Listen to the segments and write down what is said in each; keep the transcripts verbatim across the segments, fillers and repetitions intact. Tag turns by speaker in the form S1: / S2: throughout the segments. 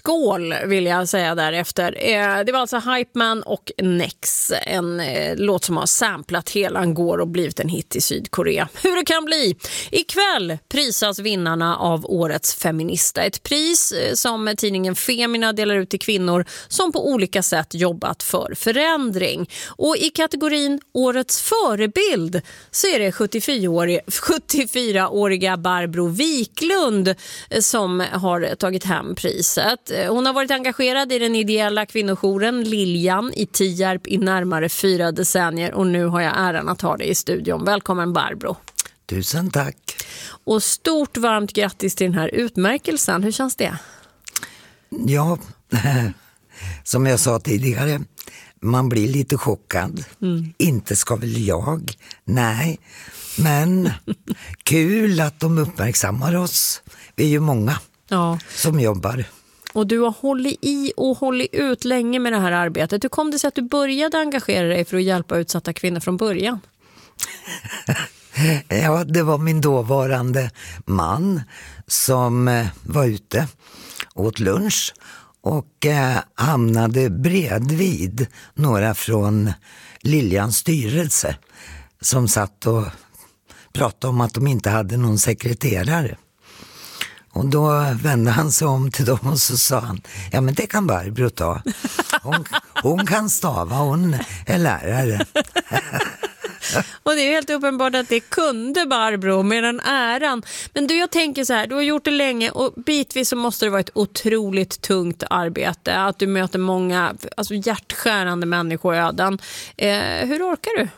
S1: skål vill jag säga därefter. Det var alltså Hypeman och Nex, en låt som har samplat hela Angor och blivit en hit i Sydkorea. Hur det kan bli. Ikväll prisas vinnarna av årets feminista. Ett pris som tidningen Femina delar ut till kvinnor som på olika sätt jobbat för förändring. Och i kategorin årets förebild så är det sjuttiofyraåriga Barbro Wiklund som har tagit hem priset. Hon har varit engagerad i den ideella kvinnojouren Liljan i Tierp i närmare fyra decennier och nu har jag äran att ha dig i studion. Välkommen Barbro.
S2: Tusen tack.
S1: Och stort varmt grattis till den här utmärkelsen. Hur känns det?
S2: Ja, som jag sa tidigare, man blir lite chockad. Mm. Inte ska väl jag? Nej, men kul att de uppmärksammar oss. Vi är ju många ja. som jobbar.
S1: Och du har hållit i och hållit ut länge med det här arbetet. Hur kom det sig att du började engagera dig för att hjälpa utsatta kvinnor från början?
S2: Ja, det var min dåvarande man som var ute åt lunch och eh, hamnade bredvid några från Liljans styrelse som satt och pratade om att de inte hade någon sekreterare. Och då vände han sig om till dem och så sa han, ja men det kan Barbro ta. Hon, hon kan stava, hon är lärare.
S1: Och det är helt uppenbart att det kunde Barbro med den äran. Men du, jag tänker så här, du har gjort det länge och bitvis så måste det vara ett otroligt tungt arbete. Att du möter många alltså hjärtskärande människoöden. Eh, hur orkar du?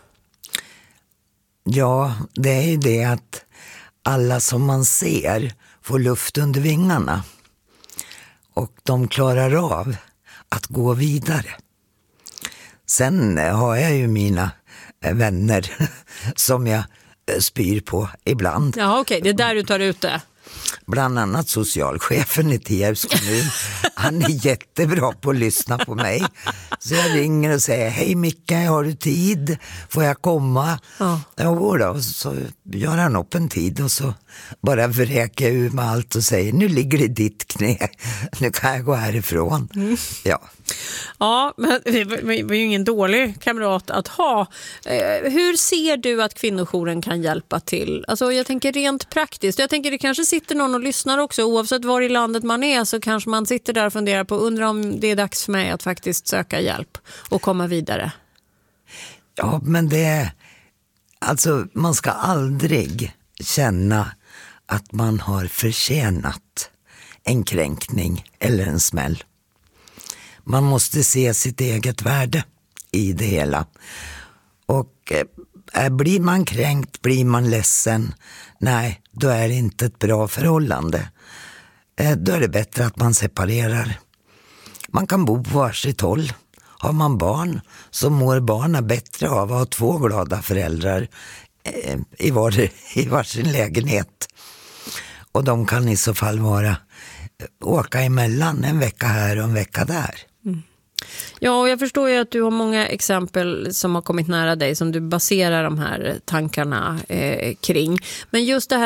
S2: Ja, det är ju det att alla som man ser får luft under vingarna. Och de klarar av att gå vidare. Sen har jag ju mina vänner som jag spyr på ibland.
S1: Ja, okej, okay. Det är där du tar ut det.
S2: Bland annat socialchefen i Tierps kommun. Han är jättebra på att lyssna på mig. Så jag ringer och säger, hej Micke, har du tid? Får jag komma? Ja. Ja då. Och så gör han upp en tid och så bara vräker jag ur med allt och säger, nu ligger det i ditt knä. Nu kan jag gå härifrån. Mm. Ja.
S1: Ja, men det var ju ingen dålig kamrat att ha. Hur ser du att kvinnojouren kan hjälpa till? Alltså jag tänker rent praktiskt. Jag tänker det kanske sitter någon och lyssnar också. Oavsett var i landet man är så kanske man sitter där och funderar på, undrar om det är dags för mig att faktiskt söka hjälp och komma vidare.
S2: Ja, men det alltså man ska aldrig känna att man har förtjänat en kränkning eller en smäll. Man måste se sitt eget värde i det hela. Och eh, blir man kränkt, blir man ledsen, nej, då är det inte ett bra förhållande. Eh, då är det bättre att man separerar. Man kan bo på varsitt håll. Har man barn så mår barnen bättre av att ha två glada föräldrar eh, i, var, i varsin lägenhet. Och de kan i så fall vara åka emellan en vecka här och en vecka där. Mm.
S1: Ja, och jag förstår ju att du har många exempel som har kommit nära dig som du baserar de här tankarna eh, kring. Men just det här